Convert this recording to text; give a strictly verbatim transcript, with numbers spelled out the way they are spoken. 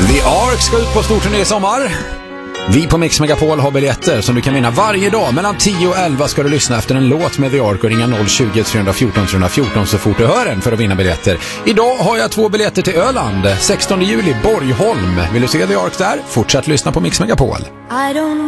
The Ark ska ut på storturné i sommar. Vi på Mix Megapol har biljetter som du kan vinna varje dag. Mellan tio och elva ska du lyssna efter en låt med The Ark och ringa noll tjugo, tre fjorton, tre fjorton så fort du hör den för att vinna biljetter. Idag har jag två biljetter till Öland. sextonde juli, Borgholm. Vill du se The Ark där? Fortsätt lyssna på Mix Megapol. I don't